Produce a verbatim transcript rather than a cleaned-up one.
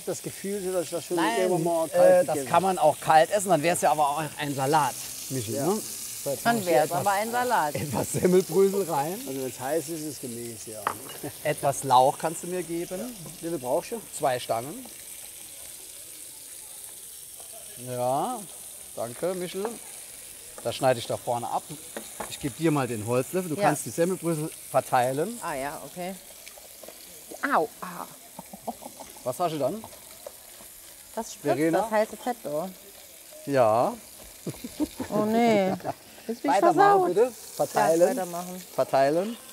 das Gefühl, dass ich das schon Nein, irgendwann mal kalt äh, das gegessen kann man auch kalt essen, dann wäre es ja aber auch ein Salat. Michel, Ja. ne? Dann wäre es aber ein Salat. Etwas Semmelbrösel rein, Also wenn es heiß ist, ist es gemäß, ja. etwas Lauch kannst du mir geben, Wie viel brauchst du? zwei Stangen. Ja, danke Michel. Das schneide ich da vorne ab. Ich gebe dir mal den Holzlöffel, du Ja. kannst die Semmelbrösel verteilen. Ah ja, okay. Au, ah. Was hast du dann? Das spritzt Verena? das heiße Fett, oh. Ja, Oh nee. Jetzt bin ich weitermachen versaut. bitte. Ja, Verteilen, weitermachen. verteilen.